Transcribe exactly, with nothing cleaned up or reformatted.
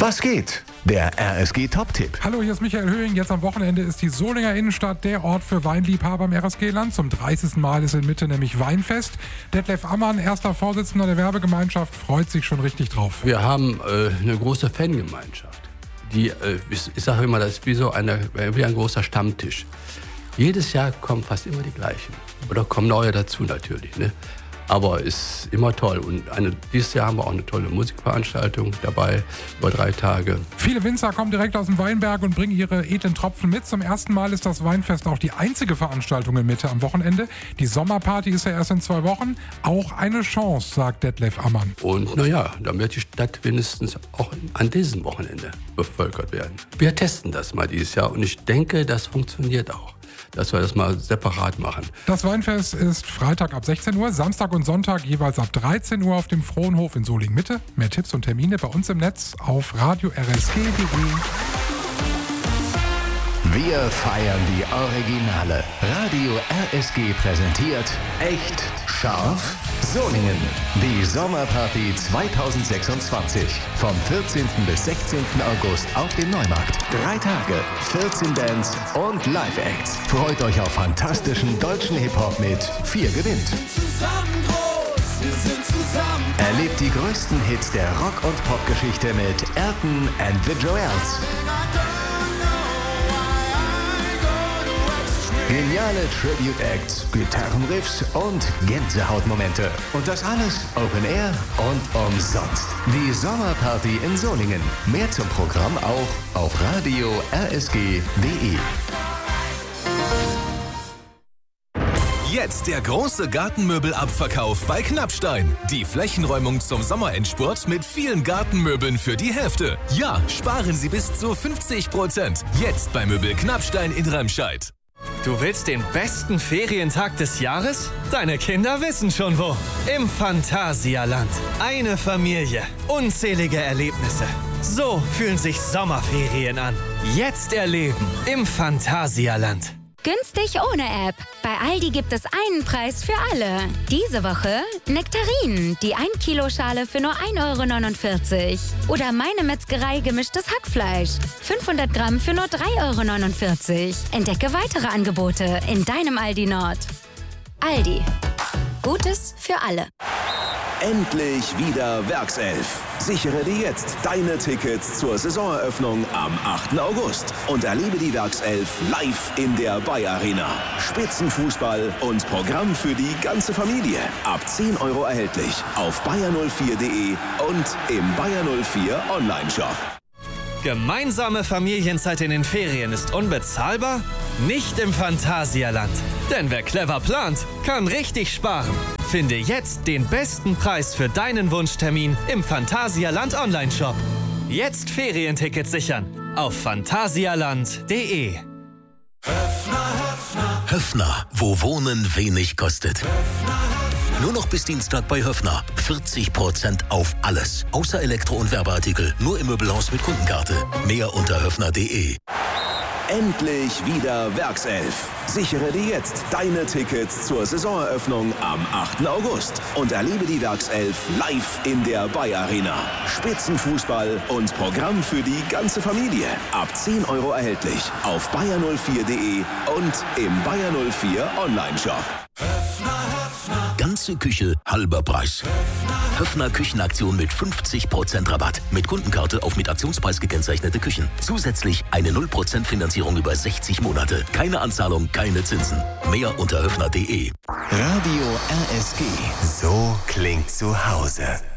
Was geht? Der R S G-Top-Tipp. Hallo, hier ist Michael Höhing. Jetzt am Wochenende ist die Solinger Innenstadt der Ort für Weinliebhaber im R S G-Land. Zum dreißigsten Mal ist in Mitte nämlich Weinfest. Detlef Ammann, erster Vorsitzender der Werbegemeinschaft, freut sich schon richtig drauf. Wir haben äh, eine große Fangemeinschaft. Die, äh, ich, ich sage immer, das ist wie so eine, wie ein großer Stammtisch. Jedes Jahr kommen fast immer die gleichen. Oder kommen neue dazu natürlich, ne? Aber ist immer toll. Und eine, dieses Jahr haben wir auch eine tolle Musikveranstaltung dabei, über drei Tage. Viele Winzer kommen direkt aus dem Weinberg und bringen ihre edlen Tropfen mit. Zum ersten Mal ist das Weinfest auch die einzige Veranstaltung in Mitte am Wochenende. Die Sommerparty ist ja erst in zwei Wochen. Auch eine Chance, sagt Detlef Ammann. Und naja, dann wird die Stadt wenigstens auch an diesem Wochenende bevölkert werden. Wir testen das mal dieses Jahr und ich denke, das funktioniert auch, dass wir das mal separat machen. Das Weinfest ist Freitag ab sechzehn Uhr, Samstag und Sonntag jeweils ab dreizehn Uhr auf dem Frohnhof in Solingen-Mitte. Mehr Tipps und Termine bei uns im Netz auf radio r s g punkt d e. Wir feiern die Originale. Radio R S G präsentiert Echt scharf Solingen. Die Sommerparty zweitausendsechsundzwanzig. Vom vierzehnten bis sechzehnten August auf dem Neumarkt. Drei Tage, vierzehn Bands und Live-Acts. Freut euch auf fantastischen deutschen Hip-Hop mit Vier gewinnt. Erlebt die größten Hits der Rock- und Pop-Geschichte mit Elton and the Joels. Geniale Tribute-Acts, Gitarrenriffs und Gänsehautmomente. Und das alles Open Air und umsonst. Die Sommerparty in Solingen. Mehr zum Programm auch auf radio r s g punkt d e. Jetzt der große Gartenmöbelabverkauf bei Knappstein. Die Flächenräumung zum Sommerendspurt mit vielen Gartenmöbeln für die Hälfte. Ja, sparen Sie bis zu fünfzig Prozent. Jetzt bei Möbel Knappstein in Remscheid. Du willst den besten Ferientag des Jahres? Deine Kinder wissen schon wo. Im Phantasialand. Eine Familie. Unzählige Erlebnisse. So fühlen sich Sommerferien an. Jetzt erleben im Phantasialand. Günstig ohne App. Bei Aldi gibt es einen Preis für alle. Diese Woche Nektarinen, die ein Kilo Schale für nur ein Euro neunundvierzig. Oder Meine Metzgerei gemischtes Hackfleisch. fünfhundert Gramm für nur drei Euro neunundvierzig. Entdecke weitere Angebote in deinem Aldi Nord. Aldi. Gutes für alle. Endlich wieder Werkself. Sichere dir jetzt deine Tickets zur Saisoneröffnung am achten August und erlebe die Werkself live in der Bayer Arena. Spitzenfußball und Programm für die ganze Familie. Ab zehn Euro erhältlich auf bayer null vier punkt de und im Bayer null vier Online-Shop. Gemeinsame Familienzeit in den Ferien ist unbezahlbar? Nicht im Phantasialand. Denn wer clever plant, kann richtig sparen. Finde jetzt den besten Preis für deinen Wunschtermin im Phantasialand Online-Shop. Jetzt Ferientickets sichern auf phantasialand punkt de. Höffner, Höffner. Höffner, wo Wohnen wenig kostet. Höffner, Höffner. Nur noch bis Dienstag bei Höffner. vierzig Prozent auf alles. Außer Elektro- und Werbeartikel. Nur im Möbelhaus mit Kundenkarte. Mehr unter höffner punkt de. Endlich wieder Werkself. Sichere dir jetzt deine Tickets zur Saisoneröffnung am achten August und erlebe die Werkself live in der Bayer Arena. Spitzenfußball und Programm für die ganze Familie. Ab zehn Euro erhältlich auf bayer null vier punkt de und im Bayer null vier Online-Shop. Ganze Küche, halber Preis. Höffner Küchenaktion mit fünfzig Prozent Rabatt. Mit Kundenkarte auf mit Aktionspreis gekennzeichnete Küchen. Zusätzlich eine null Prozent Finanzierung über sechzig Monate. Keine Anzahlung, keine Zinsen. Mehr unter höffner punkt de. Radio R S G. So klingt zu Hause.